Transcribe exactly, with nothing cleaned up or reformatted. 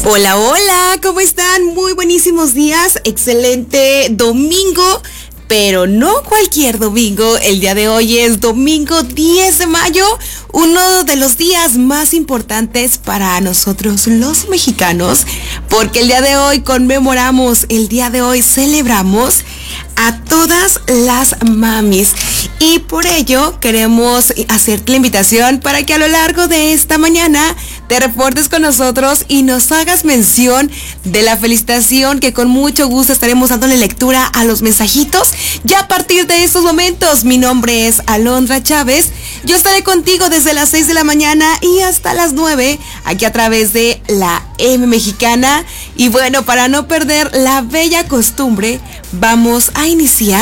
Hola, hola, ¿cómo están? Muy buenísimos días, excelente domingo, pero no cualquier domingo. El día de hoy es domingo diez de mayo, uno de los días más importantes para nosotros los mexicanos, porque el día de hoy conmemoramos, el día de hoy celebramos a todas las mamis. Y por ello queremos hacerte la invitación para que a lo largo de esta mañana te reportes con nosotros y nos hagas mención de la felicitación, que con mucho gusto estaremos dándole lectura a los mensajitos. Ya a partir de estos momentos, mi nombre es Alondra Chávez. Yo estaré contigo desde las seis de la mañana y hasta las nueve, aquí a través de la M Mexicana. Y bueno, para no perder la bella costumbre, vamos a iniciar